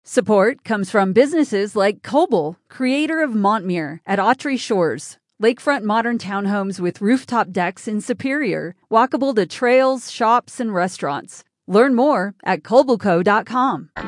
Support comes from businesses like Coble, creator of Montmere at Autry Shores, lakefront modern townhomes with rooftop decks in Superior, walkable to trails, shops, and restaurants. Learn more at cobleco.com.